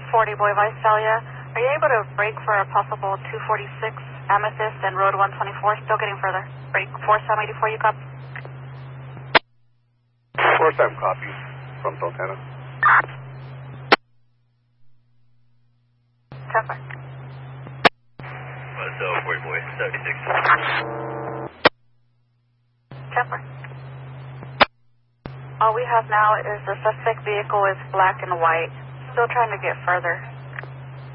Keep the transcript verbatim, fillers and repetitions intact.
forty Boy Visalia. Are you able to brake for a possible two forty-six Amethyst and Road one twenty-four? Still getting further. Brake four seven eighty-four, you copy? four seven copy from Sultana. Temper. So, forty Boy, seventy-six. Temper. All we have now is the suspect vehicle is black and white. Still trying to get further.